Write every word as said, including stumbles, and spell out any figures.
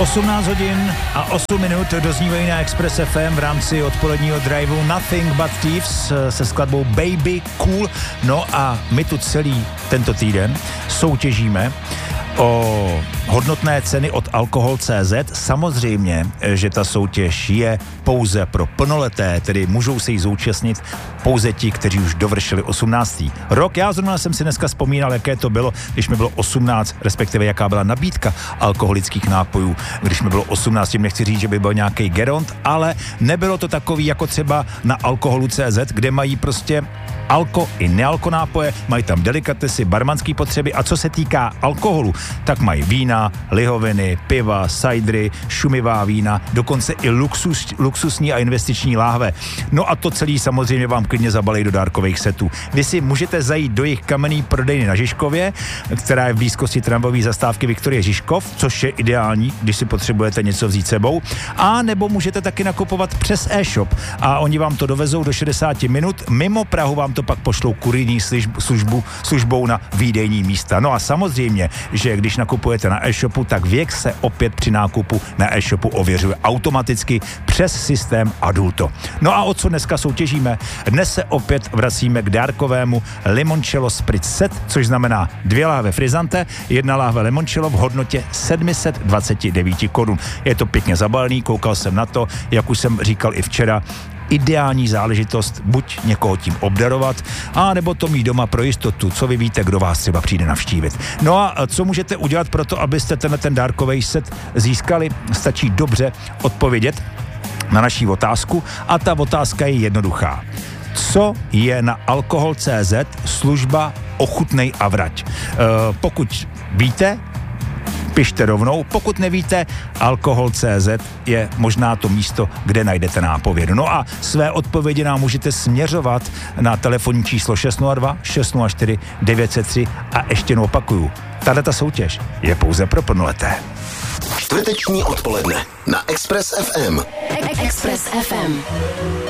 osmnáct hodin a osm minut doznívají na Express F M v rámci odpoledního driveu Nothing But Thieves se skladbou Baby Cool. No a my tu celý tento týden soutěžíme o hodnotné ceny od alkohol tečka cé zet. Samozřejmě, že ta soutěž je pouze pro plnoleté, tedy můžou se jí zúčastnit pouze ti, kteří už dovršili osmnáctý rok. Já zrovna jsem si dneska vzpomínal, jaké to bylo, když mi bylo osmnáct, respektive jaká byla nabídka alkoholických nápojů, když mi bylo osmnáct, tím nechci říct, že by byl nějaký geront, ale nebylo to takový jako třeba na alkoholu tečka cé zet, kde mají prostě alko i nealko nápoje, mají tam delikatesy, barmanský potřeby a co se týká alkoholu, tak mají vína, lihoviny, piva, sajdry, šumivá vína, dokonce i luxus, luxusní a investiční láhve. No a to celý samozřejmě vám klidně zabalí do dárkových setů. Vy si můžete zajít do jejich kamenný prodejny na Žižkově, která je v blízkosti tramvajové zastávky Viktorie Žižkov, což je ideální, když si potřebujete něco vzít sebou, a nebo můžete taky nakupovat přes e-shop a oni vám to dovezou do šedesát minut, mimo Prahu vám to pak pošlou kurijní službu, službou na výdejní místa. No a samozřejmě, že když nakupujete na e-shopu, tak věk se opět při nákupu na e-shopu ověřuje automaticky přes systém Adulto. No a o co dneska soutěžíme? Dnes se opět vracíme k dárkovému limoncello spritz set, což znamená dvě láhve frizante, jedna láhve limoncello v hodnotě sedm set dvacet devět korun. Je to pěkně zabalený, koukal jsem na to, jak už jsem říkal i včera, ideální záležitost, buď někoho tím obdarovat, a nebo to mít doma pro jistotu, co vy víte, kdo vás třeba přijde navštívit. No a co můžete udělat pro to, abyste tenhle ten dárkový set získali? Stačí dobře odpovědět na naší otázku a ta otázka je jednoduchá. Co je na alkohol tečka cé zet služba Ochutnej a vrať? E, pokud víte, pište rovnou, pokud nevíte, alkohol tečka cé zet je možná to místo, kde najdete nápovědu. No a své odpovědi nám můžete směřovat na telefonní číslo šest nula dva šest nula čtyři devět nula tři a ještě jednou opakuju, tato soutěž je pouze pro plnoleté. Čtvrteční odpoledne na Express F M. Express F M.